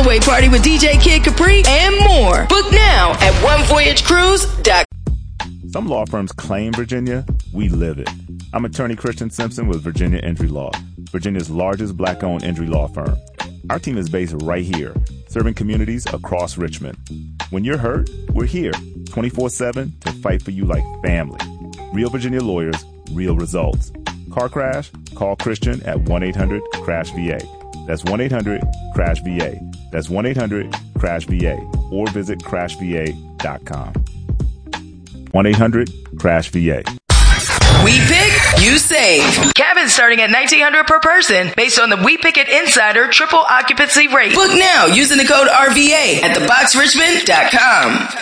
getaway party with DJ Kid Capri, and more. Book now at onevoyagecruise.com. Some law firms claim Virginia. We live it. I'm attorney Christian Simpson with Virginia Injury Law, Virginia's largest black-owned injury law firm. Our team is based right here, serving communities across Richmond. When you're hurt, we're here 24/7 to fight for you like family. Real Virginia lawyers, real results. Car crash? Call Christian at 1-800-CRASH-VA. That's 1-800-CRASH-VA. That's 1-800-CRASH-VA. Or visit crashva.com. 1-800-CRASH-VA. We pick, you save. Cabins starting at $1,900 per person based on the We Pick It Insider triple occupancy rate. Book now using the code RVA at theboxrichmond.com.